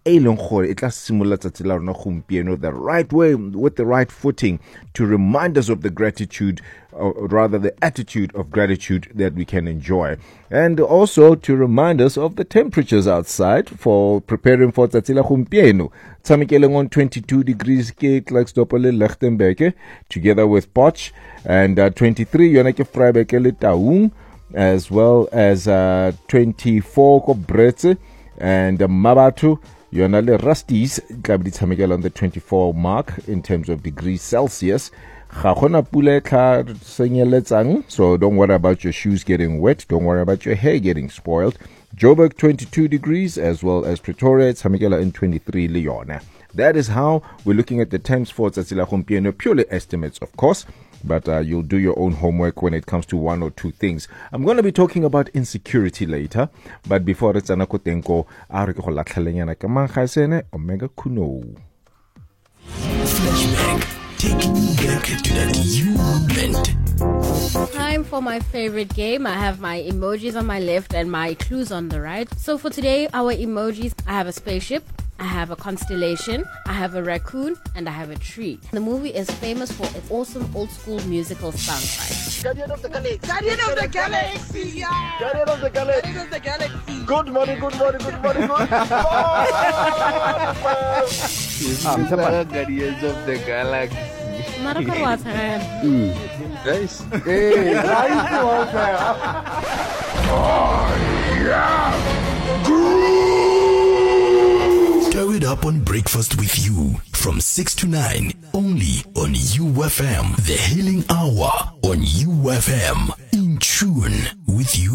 the right way, with the right footing, to remind us of the gratitude, or rather the attitude of gratitude that we can enjoy. And also to remind us of the temperatures outside for preparing for Tsatsila Gompieno. Tshamekeleng on 22 degrees K, Klerksdorp, Lichtenberg, together with Potch, and 23, Yonake Freiberg, Taung, as well as 24 ko Bretse, and Mabatu, Yonale Rusties, Tshamekel on the 24 mark in terms of degrees Celsius. So don't worry about your shoes getting wet. Don't worry about your hair getting spoiled. Joburg 22 degrees, as well as Pretoria, Tsamikela in 23, Leona. That is how we're looking at the temps for Tsatsila Gompieno, purely estimates, of course. But you'll do your own homework when it comes to one or two things. I'm going to be talking about insecurity later. But before it's Anakotenko, Omega Kuno. Flashback. Taking you back to that moment. Time for my favorite game. I have my emojis on my left and my clues on the right. So for today, our emojis, I have a spaceship, I have a constellation, I have a raccoon, and I have a tree. The movie is famous for its awesome old school musical soundtrack. Guardian of the Galaxy! Guardian of the Galaxy! Yeah. Guardian of the Galaxy! Guardian of the Galaxy! Good morning, good morning, good morning, good morning! Guardians of the Galaxy. Nice. Hey, Nice one, sir! Stir it up on breakfast with you from 6 to 9 only on UFM. The Healing Hour on UFM. In tune with you.